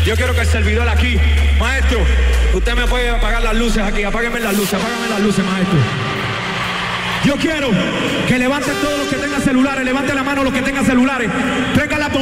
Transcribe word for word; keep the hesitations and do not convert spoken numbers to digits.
Yo quiero que el servidor aquí, maestro, usted me puede apagar las luces aquí, apáguenme las luces, apáguenme las luces, maestro. Yo quiero que levanten todos los que tengan celulares, levanten la mano los que tengan celulares, traigan la